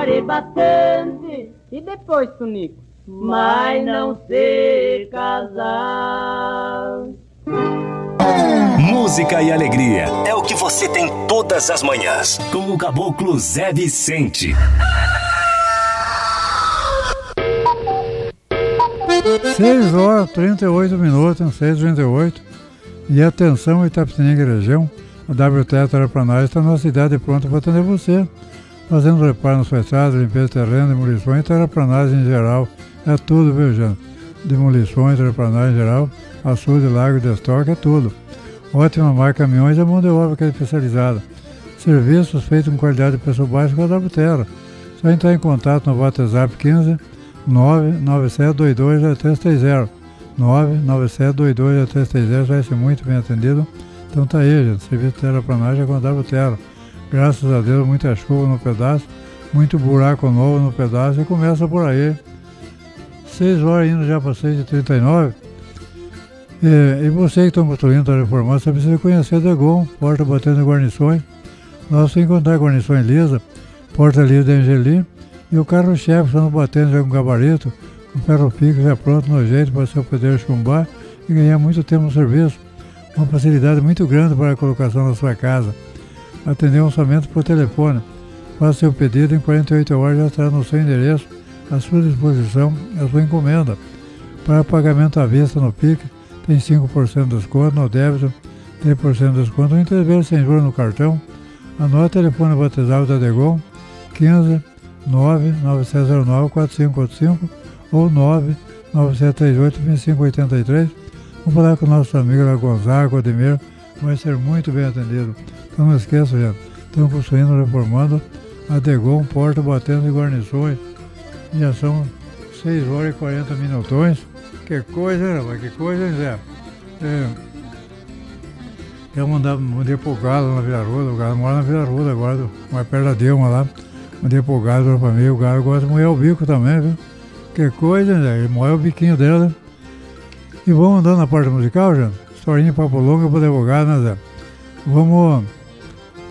chorei bastante. E depois, Tunico? Mas não sei casar. Música e alegria é o que você tem todas as manhãs. Com o Caboclo Zé Vicente. 6h38, 6h38. E atenção, Itapetininga região. A WTE Terraplanagem está na cidade pronta para atender você. Fazendo reparo na sua estrada, limpeza de terreno, demolições e terraplanagem em geral. É tudo, viu, gente? Demolições, terraplanagem em geral, açude, lago, destoque, é tudo. Ótima marca caminhões e mão de obra que é especializada. Serviços feitos com qualidade de preço baixo com a WTE. Só entrar em contato no WhatsApp 15 997220330. 997220330, vai ser muito bem atendido. Então tá aí, gente, serviço de terraplanagem com a WTE. Graças a Deus, muita chuva no pedaço, muito buraco novo no pedaço e começa por aí. 6 horas indo já para 6h39. E você que está construindo, está reformando, você precisa conhecer a Degon, porta batendo em guarnições. Nós vamos encontrar guarnições lisa, porta lisa de Angeli e o carro-chefe estando batendo já com gabarito, com ferro fixo já pronto no jeito para você poder chumbar e ganhar muito tempo no serviço. Uma facilidade muito grande para a colocação na sua casa. Atendemos somente por telefone. Faça seu pedido, em 48 horas já estará no seu endereço, à sua disposição, a sua encomenda. Para pagamento à vista no PIC, tem 5% de desconto, no débito 3% de desconto, em 3 vezes sem juros no cartão. Anote o telefone batizado da Degon, 15 99709 4545 ou 99738 2583. Vamos falar com o nosso amigo lá, Gonzaga, Ademir, vai ser muito bem atendido. Então não esqueça, gente, estamos construindo, reformando a Degon, porta batendo e guarnições. Já são 6h40. Que coisa, né, rapaz? Que coisa, hein, Zé? Eu mandei pro Galo na Vila Ruda, o Galo mora na Vila Ruda agora, mais perto da Dilma lá. Mandei pro Galo pra mim, o Galo gosta de moer o bico também, viu? Que coisa, hein, Zé? Ele moe o biquinho dela. E vamos andando na parte musical, gente? Historinha papo longa pro advogado, né, Zé? Vamos